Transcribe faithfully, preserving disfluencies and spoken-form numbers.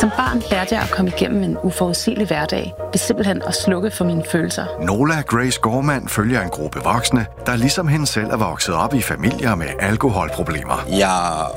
Som barn lærte jeg at komme igennem en uforudsigelig hverdag ved simpelthen at slukke for mine følelser. Nola Grace Gorman følger en gruppe voksne, der ligesom hende selv er vokset op i familier med alkoholproblemer. Jeg